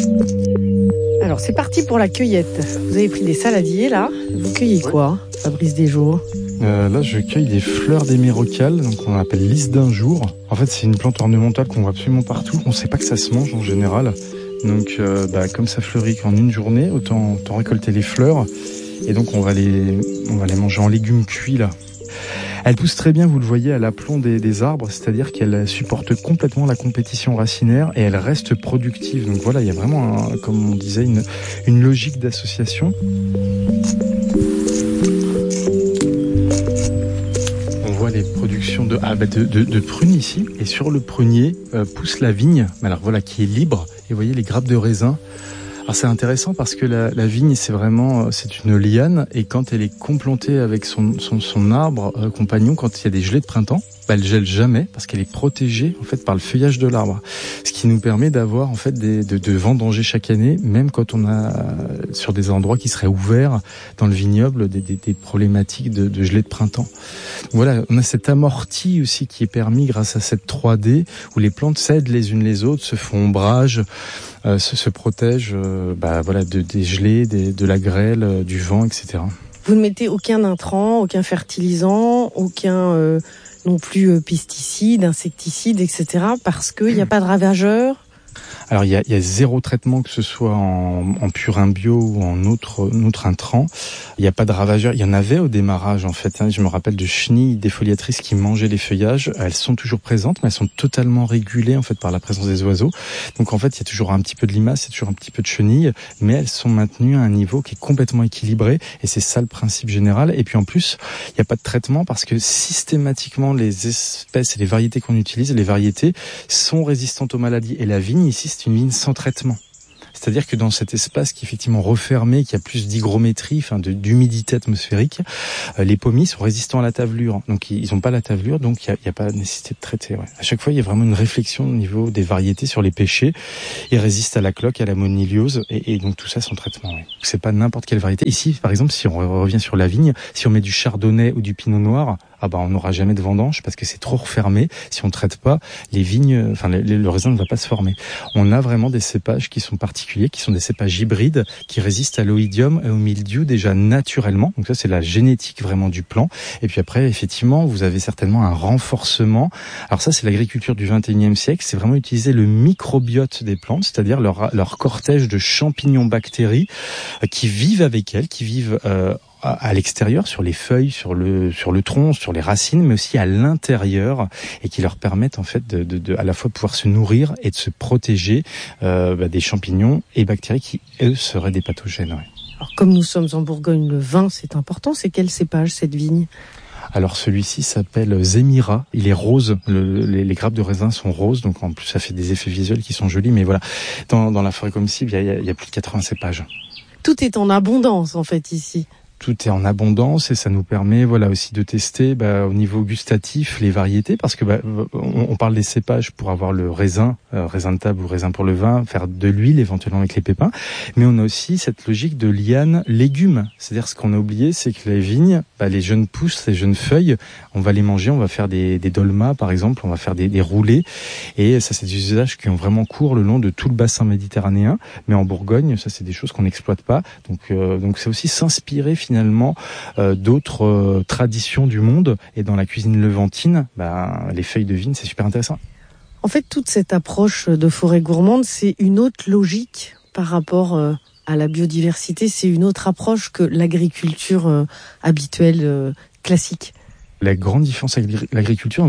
Alors c'est parti pour la cueillette. Vous avez pris des saladiers là. Vous cueillez quoi, Fabrice Desjours? Là, je cueille des fleurs d'hémérocale, donc on appelle lys d'un jour. En fait, c'est une plante ornementale qu'on voit absolument partout. On ne sait pas que ça se mange en général. Donc, comme ça fleurit qu'en une journée, autant récolter les fleurs. Et donc, on va les manger en légumes cuits là. Elle pousse très bien, vous le voyez, à l'aplomb des arbres, c'est-à-dire qu'elle supporte complètement la compétition racinaire et elle reste productive. Donc voilà, il y a vraiment, comme on disait, une logique d'association. On voit les productions de prunes ici, et sur le prunier pousse la vigne, alors voilà, qui est libre. Et vous voyez les grappes de raisin. Alors c'est intéressant parce que la vigne c'est une liane, et quand elle est complantée avec son arbre compagnon, quand il y a des gelées de printemps, elle gèle jamais parce qu'elle est protégée en fait par le feuillage de l'arbre, ce qui nous permet d'avoir en fait de vendanger chaque année, même quand on a sur des endroits qui seraient ouverts dans le vignoble des problématiques de gelée de printemps. Voilà, on a cet amorti aussi qui est permis grâce à cette 3D où les plantes s'aident les unes les autres, se font ombrage, se protègent des gelées, de la grêle, du vent, etc. Vous ne mettez aucun intrant, aucun fertilisant, aucun non plus pesticides, insecticides, etc. parce qu'il n'y a pas de ravageurs? Alors il y a zéro traitement, que ce soit en purin bio ou en autre intrant. Il n'y a pas de ravageurs. Il y en avait au démarrage en fait. Je me rappelle de chenilles défoliatrices qui mangeaient les feuillages. Elles sont toujours présentes, mais elles sont totalement régulées en fait par la présence des oiseaux. Donc en fait il y a toujours un petit peu de limaces, il y a toujours un petit peu de chenilles, mais elles sont maintenues à un niveau qui est complètement équilibré. Et c'est ça le principe général. Et puis en plus il n'y a pas de traitement parce que systématiquement les espèces et les variétés qu'on utilise, les variétés sont résistantes aux maladies. Et la vigne ici c'est une vigne sans traitement. C'est-à-dire que dans cet espace qui est effectivement refermé, qui a plus d'hygrométrie, d'humidité atmosphérique, les pommiers sont résistants à la tavelure. Donc ils n'ont pas la tavelure, donc il y a pas la nécessité de traiter. Ouais. À chaque fois, il y a vraiment une réflexion au niveau des variétés sur les pêchers. Ils résistent à la cloque, à la moniliose, et donc tout ça sans traitement. Ouais. C'est pas n'importe quelle variété. Ici, par exemple, si on revient sur la vigne, si on met du chardonnay ou du pinot noir, on n'aura jamais de vendange parce que c'est trop refermé. Si on ne traite pas, les vignes, le raisin ne va pas se former. On a vraiment des cépages qui sont particuliers, qui sont des cépages hybrides, qui résistent à l'oïdium et au mildiou déjà naturellement. Donc ça, c'est la génétique vraiment du plant. Et puis après, effectivement, vous avez certainement un renforcement. Alors ça, c'est l'agriculture du 21e siècle. C'est vraiment utiliser le microbiote des plantes, c'est-à-dire leur cortège de champignons bactéries qui vivent avec elles, qui vivent à l'extérieur, sur les feuilles, sur le tronc, sur les racines, mais aussi à l'intérieur, et qui leur permettent en fait de à la fois pouvoir se nourrir et de se protéger des champignons et bactéries qui eux seraient des pathogènes. Ouais. Alors comme nous sommes en Bourgogne, le vin c'est important. C'est quel cépage cette vigne? Alors celui-ci s'appelle Zémira, il est rose, les grappes de raisin sont roses, donc en plus ça fait des effets visuels qui sont jolis, mais voilà, dans la forêt comestible, il y a plus de 80 cépages. Tout est en abondance en fait ici. Tout est en abondance et ça nous permet aussi de tester au niveau gustatif les variétés, parce que on parle des cépages pour avoir le raisin de table ou raisin pour le vin, faire de l'huile éventuellement avec les pépins, mais on a aussi cette logique de liane légumes. C'est-à-dire ce qu'on a oublié, c'est que les vignes, les jeunes pousses, les jeunes feuilles, on va les manger, on va faire des dolmas par exemple, on va faire des roulés, et ça c'est des usages qui ont vraiment cours le long de tout le bassin méditerranéen, mais en Bourgogne ça c'est des choses qu'on n'exploite pas, donc c'est aussi s'inspirer finalement d'autres traditions du monde, et dans la cuisine levantine, les feuilles de vigne c'est super intéressant. En fait, toute cette approche de forêt gourmande, c'est une autre logique par rapport à la biodiversité, c'est une autre approche que l'agriculture habituelle, classique. La grande différence avec l'agriculture,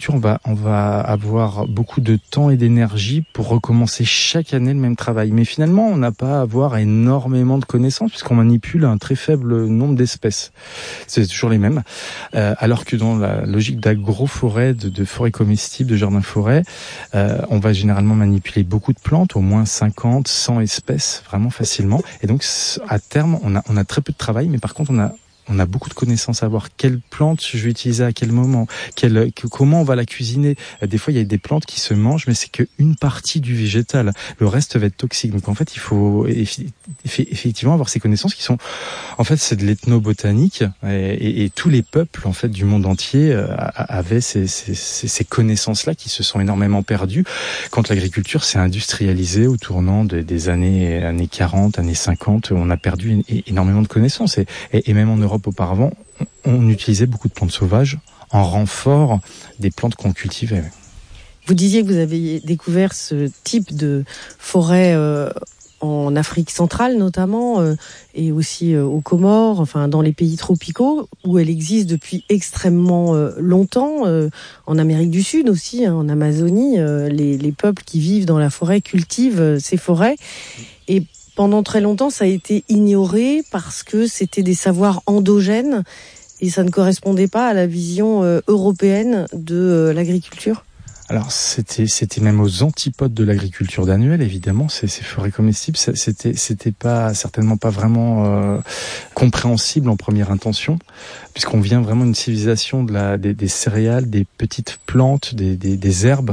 on va avoir beaucoup de temps et d'énergie pour recommencer chaque année le même travail. Mais finalement, on n'a pas à avoir énormément de connaissances puisqu'on manipule un très faible nombre d'espèces. C'est toujours les mêmes. Alors que dans la logique d'agroforêt, de forêt comestible, de jardin-forêt, on va généralement manipuler beaucoup de plantes, au moins 50, 100 espèces, vraiment facilement. Et donc, à terme, on a très peu de travail, mais par contre, on a beaucoup de connaissances à voir. Quelle plante je vais utiliser à quel moment, comment on va la cuisiner. Des fois, il y a des plantes qui se mangent, mais c'est qu'une partie du végétal. Le reste va être toxique. Donc en fait, il faut effectivement avoir ces connaissances qui sont, en fait, c'est de l'ethnobotanique, et tous les peuples en fait du monde entier avaient ces connaissances-là qui se sont énormément perdues quand l'agriculture s'est industrialisée au tournant des années 40, années 50. On a perdu énormément de connaissances, et même en Europe auparavant, on utilisait beaucoup de plantes sauvages en renfort des plantes qu'on cultivait. Vous disiez que vous avez découvert ce type de forêt en Afrique centrale notamment, et aussi aux Comores, enfin dans les pays tropicaux, où elle existe depuis extrêmement longtemps, en Amérique du Sud aussi, en Amazonie, les peuples qui vivent dans la forêt cultivent ces forêts. Et pendant très longtemps, ça a été ignoré parce que c'était des savoirs endogènes et ça ne correspondait pas à la vision européenne de l'agriculture. Alors c'était même aux antipodes de l'agriculture d'annuel, évidemment. Ces forêts comestibles, c'était certainement pas vraiment compréhensible en première intention, puisqu'on vient vraiment d'une civilisation des céréales, des petites plantes, des herbes,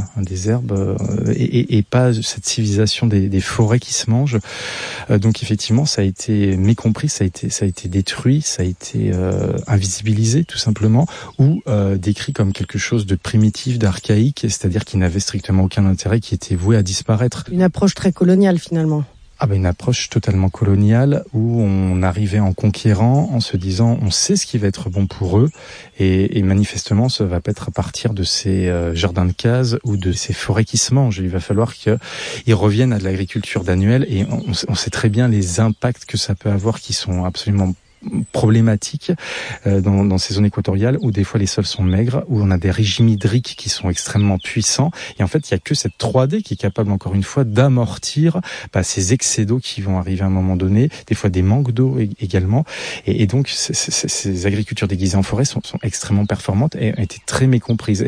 et pas cette civilisation des forêts qui se mangent. Donc effectivement, ça a été mécompris, ça a été détruit, ça a été invisibilisé tout simplement, ou décrit comme quelque chose de primitif, d'archaïque, c'est-à-dire qui n'avait strictement aucun intérêt, qui était voué à disparaître. Une approche très coloniale finalement. Une approche totalement coloniale où on arrivait en conquérant, en se disant on sait ce qui va être bon pour eux, et manifestement ça va pas être à partir de ces jardins de cases ou de ces forêts qui se mangent. Il va falloir qu'ils reviennent à de l'agriculture d'annuel, et on sait très bien les impacts que ça peut avoir qui sont absolument problématiques dans ces zones équatoriales où des fois les sols sont maigres, où on a des régimes hydriques qui sont extrêmement puissants, et en fait il y a que cette 3D qui est capable encore une fois d'amortir ces excès d'eau qui vont arriver à un moment donné, des fois des manques d'eau également, et donc ces agricultures déguisées en forêt sont extrêmement performantes et ont été très mécomprises,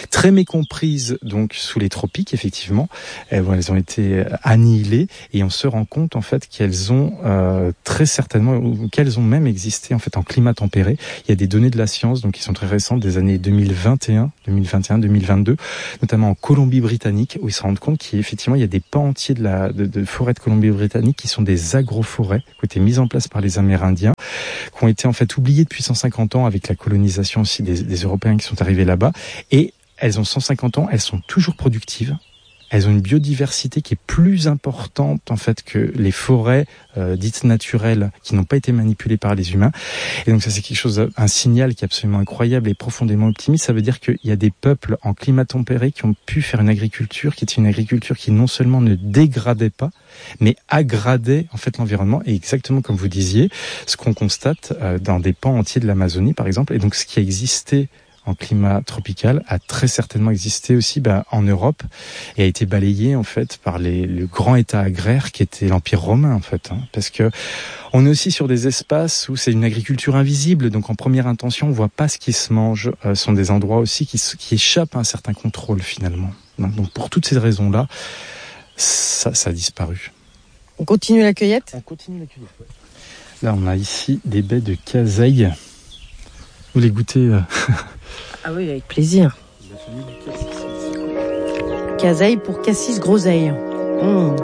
donc sous les tropiques effectivement. Elles ont été annihilées, et on se rend compte en fait qu'elles ont très certainement, ou qu'elles ont même existé en fait en climat tempéré. Il y a des données de la science donc qui sont très récentes, des années 2021, 2022, notamment en Colombie-Britannique, où ils se rendent compte qu'effectivement il y a des pans entiers de forêts de Colombie-Britannique qui sont des agroforêts, qui ont été mises en place par les Amérindiens, qui ont été en fait oubliées depuis 150 ans avec la colonisation aussi des Européens qui sont arrivés là-bas, et elles ont 150 ans, elles sont toujours productives. Elles ont une biodiversité qui est plus importante en fait que les forêts dites naturelles qui n'ont pas été manipulées par les humains. Et donc ça c'est quelque chose, un signal qui est absolument incroyable et profondément optimiste. Ça veut dire qu'il y a des peuples en climat tempéré qui ont pu faire une agriculture qui était une agriculture qui non seulement ne dégradait pas, mais aggradait en fait l'environnement. Et exactement comme vous disiez, ce qu'on constate dans des pans entiers de l'Amazonie par exemple, et donc ce qui a existé en climat tropical a très certainement existé aussi en Europe, et a été balayé en fait par le grand état agraire qui était l'Empire romain en fait, parce que on est aussi sur des espaces où c'est une agriculture invisible, donc en première intention on voit pas ce qui se mange, sont des endroits aussi qui échappent à un certain contrôle finalement. Donc pour toutes ces raisons là, ça a disparu. On continue la cueillette. On continue la cueillette. Ouais. Là on a ici des baies de caseille. Vous les goûtez Ah oui, avec plaisir. Caseille pour cassis groseille.